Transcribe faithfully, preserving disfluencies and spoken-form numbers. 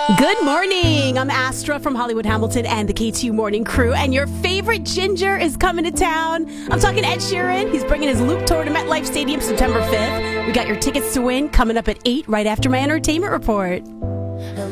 Good morning. I'm Astra from Hollywood Hamilton and the K two Morning Crew, and your favorite ginger is coming to town. I'm talking Ed Sheeran. He's bringing his Loop Tour to MetLife Stadium September fifth. We got your tickets to win coming up at eight right after my entertainment report.